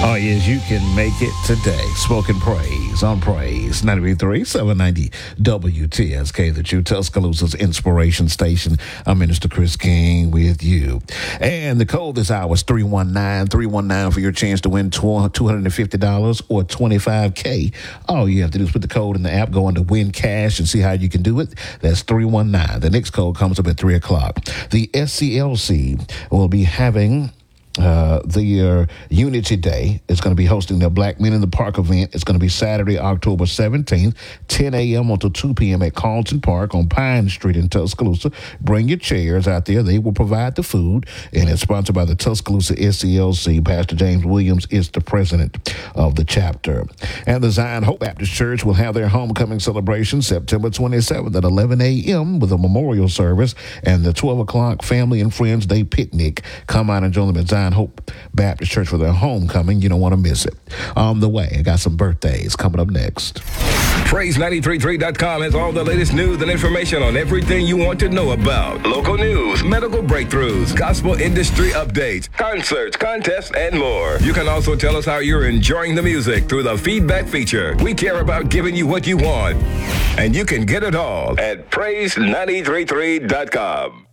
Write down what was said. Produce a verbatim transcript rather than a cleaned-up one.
Oh, yes, you can make it today. Spoken praise on Praise ninety-three point three, seven ninety W T S K, the True Tuscaloosa's inspiration station. I'm Minister Chris King with you. And the code this hour is three one nine, three one nine for your chance to win two hundred fifty dollars or twenty-five K. All you have to do is put the code in the app, go into Win Cash, and see how you can do it. That's three one nine. The next code comes up at three o'clock. The S C L C will be having Uh, the uh, Unity Day. Is going to be hosting their Black Men in the Park event. It's going to be Saturday, October seventeenth, ten a.m. until two p.m. at Carlton Park on Pine Street in Tuscaloosa. Bring your chairs out there. They will provide the food, and it's sponsored by the Tuscaloosa S C L C. Pastor James Williams is the president of the chapter. And the Zion Hope Baptist Church will have their homecoming celebration September twenty-seventh at eleven a.m. with a memorial service and the twelve o'clock Family and Friends Day picnic. Come out and join them at Zion Hope Baptist Church for their homecoming. You don't want to miss it. On the way, I got some birthdays coming up next. Praise nine three three dot com has all the latest news and information on everything you want to know about. Local news, medical breakthroughs, gospel industry updates, concerts, contests, and more. You can also tell us how you're enjoying the music through the feedback feature. We care about giving you what you want, and you can get it all at praise nine three three dot com.